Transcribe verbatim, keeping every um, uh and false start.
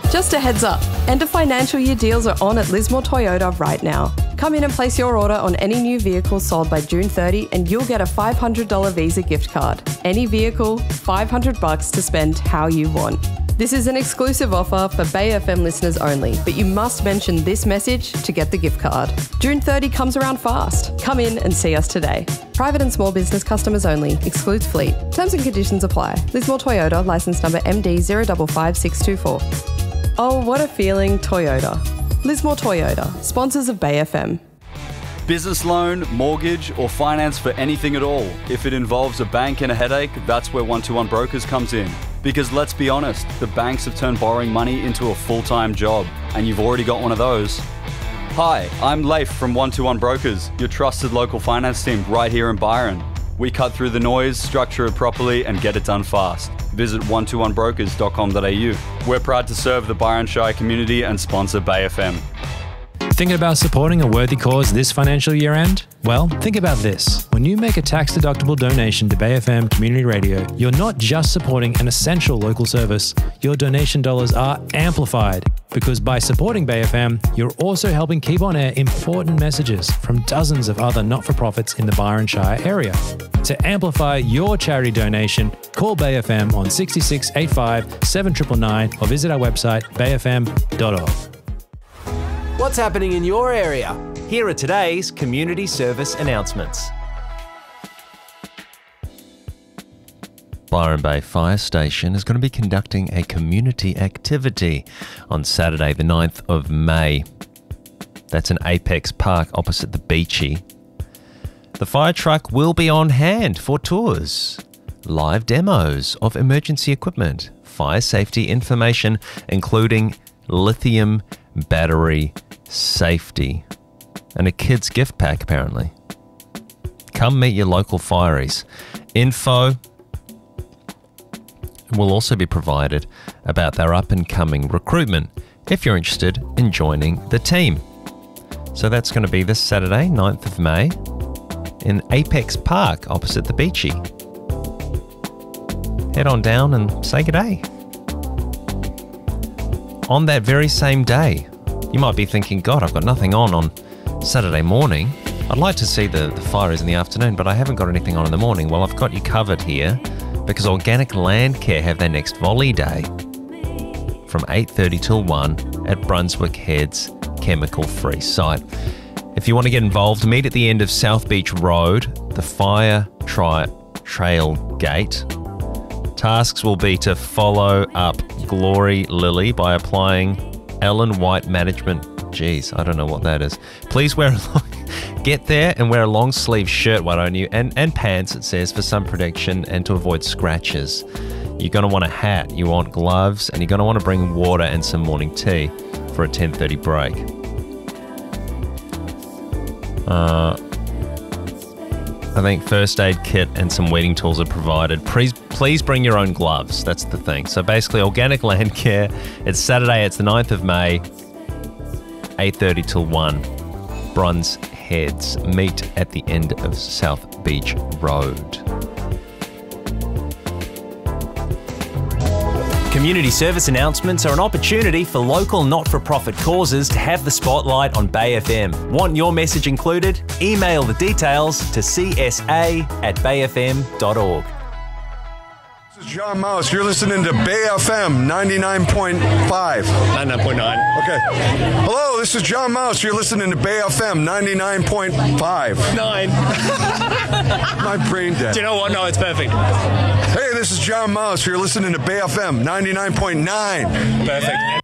Just a heads up, end of financial year deals are on at Lismore Toyota right now. Come in and place your order on any new vehicle sold by June thirtieth and you'll get a five hundred dollars Visa gift card. Any vehicle, five hundred bucks to spend how you want. This is an exclusive offer for Bay F M listeners only, but you must mention this message to get the gift card. June thirtieth comes around fast. Come in and see us today. Private and small business customers only. Excludes fleet. Terms and conditions apply. Lismore Toyota, licence number M D zero five five six two four. Oh, what a feeling, Toyota. Lismore Toyota, sponsors of Bay F M. Business loan, mortgage, or finance for anything at all. If it involves a bank and a headache, that's where one two one Brokers comes in. Because let's be honest, the banks have turned borrowing money into a full-time job, and you've already got one of those. Hi, I'm Leif from one two one Brokers, your trusted local finance team right here in Byron. We cut through the noise, structure it properly, and get it done fast. Visit one two one brokers dot com dot a u. We're proud to serve the Byron Shire community and sponsor Bay F M. Thinking about supporting a worthy cause this financial year end? Well, think about this. When you make a tax-deductible donation to Bay F M Community Radio, you're not just supporting an essential local service. Your donation dollars are amplified because by supporting Bay F M, you're also helping keep on air important messages from dozens of other not-for-profits in the Byron Shire area. To amplify your charity donation, call Bay F M on six six eight five seven nine nine nine or visit our website bay f m dot org. What's happening in your area? Here are today's community service announcements. Byron Bay Fire Station is going to be conducting a community activity on Saturday the ninth of May. That's in Apex Park opposite the Beachy. The fire truck will be on hand for tours, live demos of emergency equipment, fire safety information, including lithium battery safety, and a kid's gift pack apparently. Come meet your local fireys. Info will also be provided about their up-and-coming recruitment if you're interested in joining the team. So that's going to be this Saturday, ninth of May, in Apex Park opposite the Beachy. Head on down and say good day. On that very same day, you might be thinking, God, I've got nothing on on Saturday morning. I'd like to see the, the fires in the afternoon, but I haven't got anything on in the morning. Well, I've got you covered here because Organic Land Care have their next volley day from eight thirty till one at Brunswick Head's chemical-free site. If you want to get involved, meet at the end of South Beach Road, the Fire tri- Trail Gate. Tasks will be to follow up Glory Lily by applying Ellen White Management. Geez, I don't know what that is. Please wear a long, get there and wear a long sleeve shirt, why don't you? And, and pants, it says, for sun protection and to avoid scratches. You're going to want a hat, you want gloves, and you're going to want to bring water and some morning tea for a ten thirty break. Uh, I think first aid kit and some weeding tools are provided. Please, please bring your own gloves. That's the thing. So basically, Organic Land Care. It's Saturday. It's the ninth of May, eight thirty till one. Bruns Heads. Meet at the end of South Beach Road. Community service announcements are an opportunity for local not-for-profit causes to have the spotlight on Bay F M. Want your message included? Email the details to c s a at bay f m dot org. This is John Mouse. You're listening to Bay F M ninety-nine point five. ninety-nine point nine. Okay. Hello, this is John Mouse. You're listening to Bay F M ninety-nine point five. Nine. My brain dead. Do you know what? No, it's perfect. Hey, this is John Mouse. You're listening to Bay F M ninety-nine point nine. Perfect.